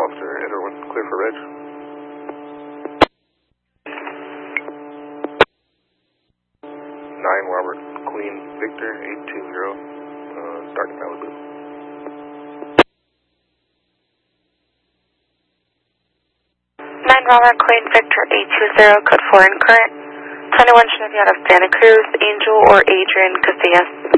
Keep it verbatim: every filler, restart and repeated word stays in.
Officer Edward, clear for reg. nine Robert Queen Victor eight two zero, uh, Dark Malibu. nine Robert Queen Victor eight two zero, code four in current. twenty-one should be out of Santa Cruz, Angel or Adrian Casillas.